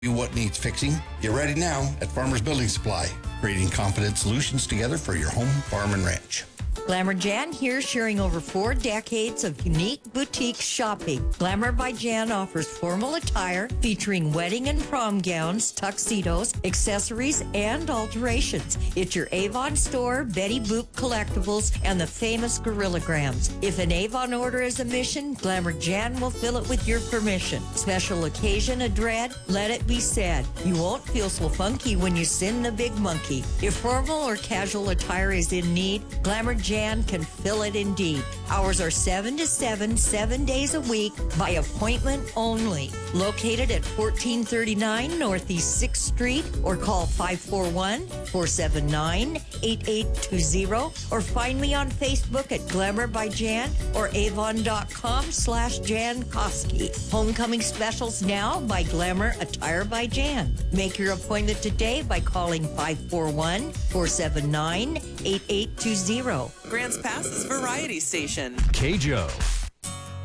What needs fixing? Get ready now at Farmers Building Supply, creating confident solutions together for your home, farm, and ranch. Glamour Jan here, sharing over 4 decades of unique boutique shopping. Glamour by Jan offers formal attire featuring wedding and prom gowns, tuxedos, accessories, and alterations. It's your Avon store, Betty Boop collectibles, and the famous Gorillograms. If an Avon order is a mission, Glamour Jan will fill it with your permission. Special occasion a dread? Let it be said. You won't feel so funky when you send the big monkey. If formal or casual attire is in need, Glamour Jan can fill it indeed. Hours are 7 to 7, 7 days a week, by appointment only. Located at 1439 Northeast 6th Street, or call 541-479-8820, or find me on Facebook at Glamour by Jan or avon.com/Jan Koski. Homecoming specials now by Glamour Attire by Jan. Make your appointment today by calling 541-479-8820. Grants Pass's Variety Station. KJO.